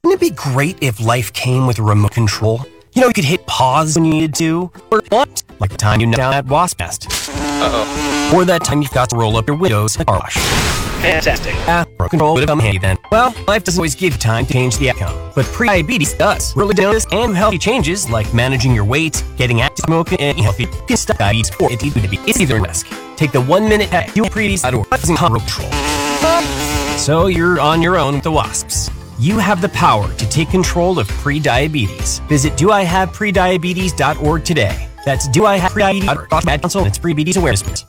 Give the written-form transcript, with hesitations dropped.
Wouldn't it be great if life came with a remote control? You know, you could hit pause when you needed to, or what? Like the time you knocked down that wasp nest. Or that time you forgot to roll up your windows in a car wash. Fantastic. Remote control would have come handy then. Well, life doesn't always give you time to change the outcome, but pre-diabetes does. Early diagnosis and healthy changes like managing your weight, getting active, smoking, and healthy can stop diabetes or it's either a risk. Take the 1-minute hack. Do pre-diabetes remote control. So you're on your own with the wasps. You have the power to take control of pre-diabetes. Visit doihaveprediabetes.org today. That's doihaveprediabetes.org. Council and its pre-diabetes awareness.